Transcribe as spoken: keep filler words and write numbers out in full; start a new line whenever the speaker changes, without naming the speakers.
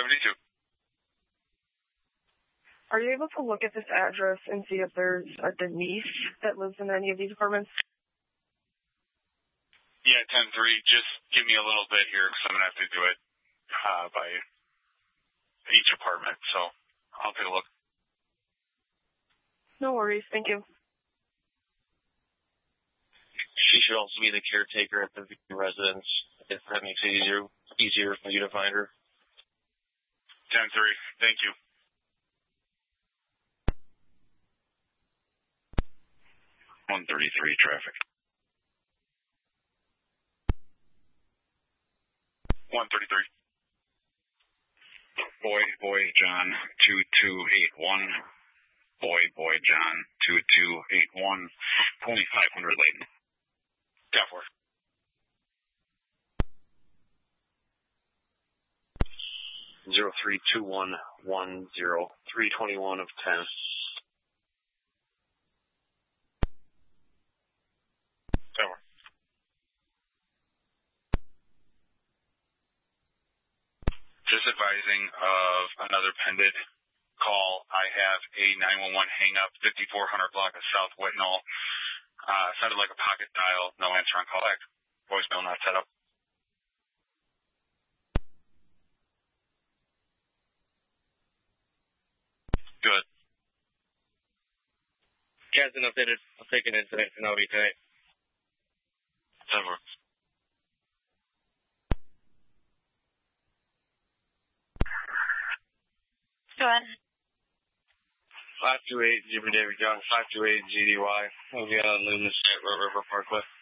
seventy-two.
Are you able to look at this address and see if there's a Denise that lives in any of these apartments?
Yeah, ten three. Just give me a little bit here because I'm going to have to do it uh, by each apartment. So I'll take a look.
No worries. Thank you.
She should also be the caretaker at the residence if that makes it easier, easier for you to find her.
ten three. Thank you.
one thirty-three traffic.
one thirty-three.
Boy, boy, John, two two eight one. Boy, boy, John, two two eight one. Only five hundred Layton.
Definitely.
Zero three two one one zero three twenty one of ten.
Definitely. Just advising of another pended call. I have a nine one one hang up, fifty-four hundred block of South Whitnall. Uh, sounded like a pocket dial. No answer on call back. Voicemail not set up. Good.
Captain updated. I'll take an incident and I'll be tonight.
That works.
Go ahead.
five two eight, Jupiter David Young, five two eight G D Y. We'll be on Loomis at River Parkway.